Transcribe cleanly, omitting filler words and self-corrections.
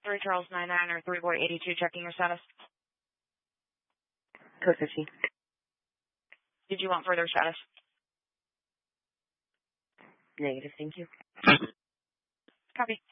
3 Charles 99 or 3 Boy 82, checking your status. Code 15. Did you want further status? Negative, thank you. Copy.